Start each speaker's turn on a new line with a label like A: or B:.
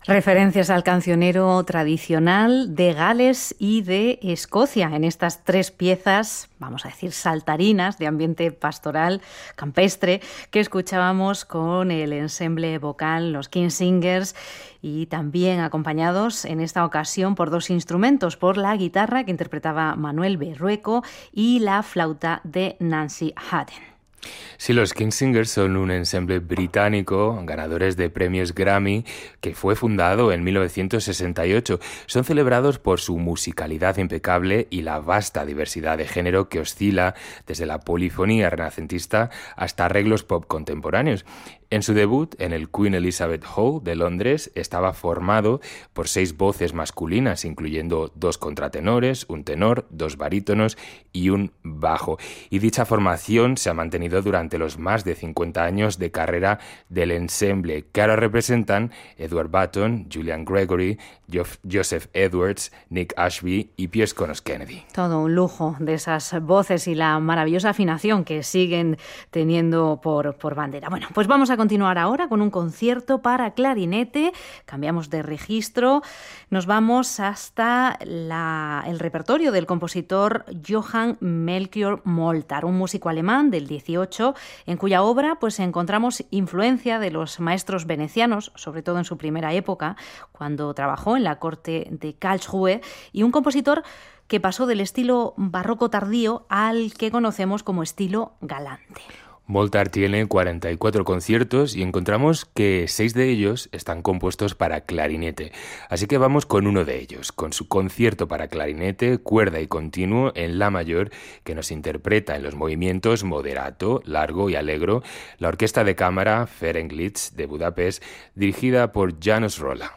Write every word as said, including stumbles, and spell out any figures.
A: Referencias al cancionero tradicional de Gales y de Escocia en estas tres piezas, vamos a decir saltarinas, de ambiente pastoral, campestre, que escuchábamos con el ensemble vocal, los Kingsingers, y también acompañados en esta ocasión por dos instrumentos, por la guitarra que interpretaba Manuel Berrueco y la flauta de Nancy Haden.
B: Sí, los Kingsingers son un ensemble británico, ganadores de premios Grammy, que fue fundado en mil novecientos sesenta y ocho. Son celebrados por su musicalidad impecable y la vasta diversidad de género que oscila desde la polifonía renacentista hasta arreglos pop contemporáneos. En su debut, en el Queen Elizabeth Hall de Londres, estaba formado por seis voces masculinas, incluyendo dos contratenores, un tenor, dos barítonos y un bajo. Y dicha formación se ha mantenido durante los más de cincuenta años de carrera del ensemble, que ahora representan Edward Button, Julian Gregory, Joseph Edwards, Nick Ashby y Piers Connors Kennedy.
A: Todo un lujo de esas voces y la maravillosa afinación que siguen teniendo por, por bandera. Bueno, pues vamos a continuar ahora con un concierto para clarinete. Cambiamos de registro. Nos vamos hasta la, el repertorio del compositor Johann Melchior Moltár, un músico alemán del dieciocho, en cuya obra pues encontramos influencia de los maestros venecianos, sobre todo en su primera época, cuando trabajó en la corte de Karlsruhe, y un compositor que pasó del estilo barroco tardío al que conocemos como estilo galante.
B: Moltár tiene cuarenta y cuatro conciertos y encontramos que seis de ellos están compuestos para clarinete. Así que vamos con uno de ellos, con su concierto para clarinete, cuerda y continuo en la mayor, que nos interpreta en los movimientos moderato, largo y allegro la Orquesta de Cámara Ferenc Liszt de Budapest, dirigida por János Róla.